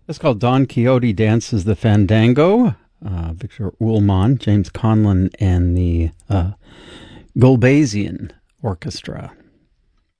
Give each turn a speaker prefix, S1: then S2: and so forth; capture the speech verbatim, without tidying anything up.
S1: It's called Don Quixote Dances the Fandango. Uh, Victor Ullmann, James Conlon, and the uh, Gulbasian Orchestra.